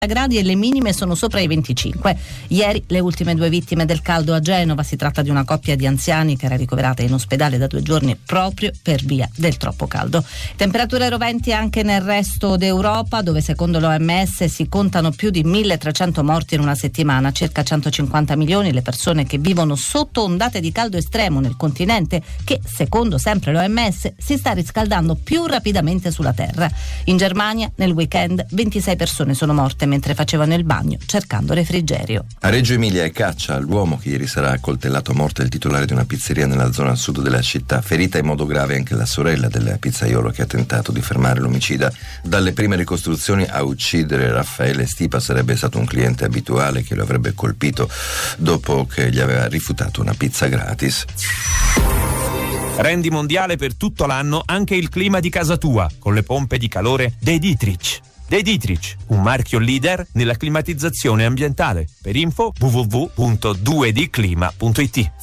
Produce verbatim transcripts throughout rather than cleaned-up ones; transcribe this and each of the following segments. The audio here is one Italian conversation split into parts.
gradi e le minime sono sopra i venticinque. Ieri le ultime due vittime del caldo a Genova. Si tratta di una coppia di anziani che era ricoverata in ospedale da due giorni proprio per via del troppo caldo. Temperature roventi anche nel resto d'Europa, dove secondo l'O M S si contano più di milletrecento morti in una settimana, circa centocinquanta milioni le persone che vivono sotto ondate di caldo estremo nel continente che, secondo sempre l'O M S, si sta riscaldando più rapidamente sulla Terra. In Germania nel weekend ventisei persone sono morte mentre facevano il bagno cercando refrigerio. A Reggio Emilia è caccia all'uomo che ieri sarà accoltellato a morte il titolare di una pizzeria nella zona sud della città. Ferita in modo grave anche la sorella del pizzaiolo che ha tentato di fermare l'omicida. Dalle prime ricostruzioni a uccidere Raffaele Stipa sarebbe stato un cliente abituale che lo avrebbe colpito dopo che gli aveva rifiutato una pizza gratis. Rendi mondiale per tutto l'anno anche il clima di casa tua con le pompe di calore dei Dietrich. De Dietrich, un marchio leader nella climatizzazione ambientale. Per info w w w punto due d clima punto i t.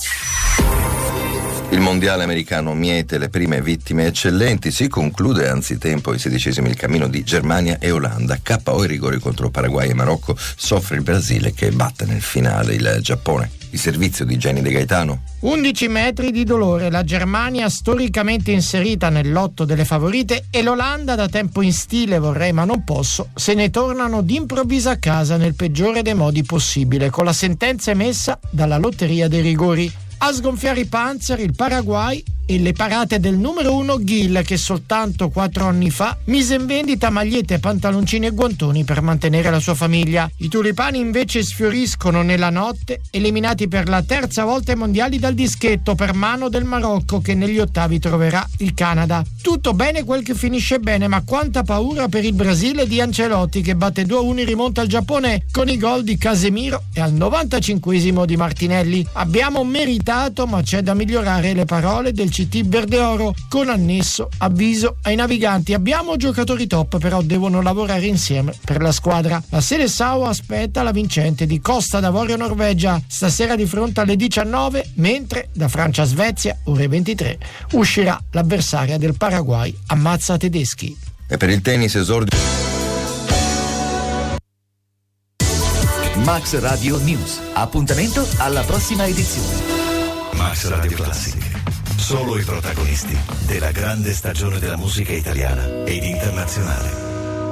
Il mondiale americano miete le prime vittime eccellenti. Si conclude anzitempo il sedicesimo il cammino di Germania e Olanda. K O i rigori contro Paraguay e Marocco. Soffre il Brasile che batte nel finale il Giappone. Il servizio di Jenny De Gaetano. undici metri di dolore, la Germania storicamente inserita nel lotto delle favorite e l'Olanda da tempo in stile vorrei ma non posso, se ne tornano d'improvviso a casa nel peggiore dei modi possibile, con la sentenza emessa dalla lotteria dei rigori. A sgonfiare i Panzer il Paraguay e le parate del numero uno Gil, che soltanto quattro anni fa mise in vendita magliette, pantaloncini e guantoni per mantenere la sua famiglia. I tulipani invece sfioriscono nella notte, eliminati per la terza volta ai mondiali dal dischetto per mano del Marocco, che negli ottavi troverà il Canada. Tutto bene quel che finisce bene, ma quanta paura per il Brasile di Ancelotti, che batte due a uno in rimonta al Giappone con i gol di Casemiro e al novantacinquesimo di Martinelli. Abbiamo meritato, ma c'è da migliorare, le parole del C T Verdeoro, con annesso avviso ai naviganti. Abbiamo giocatori top, però devono lavorare insieme per la squadra. La Seleção aspetta la vincente di Costa d'Avorio Norvegia stasera di fronte alle diciannove, mentre da Francia a Svezia ore ventitré uscirà l'avversaria del Paraguay, ammazza tedeschi. E per il tennis esordio Max Radio News. Appuntamento alla prossima edizione. Max Radio Classic. Solo i protagonisti della grande stagione della musica italiana ed internazionale.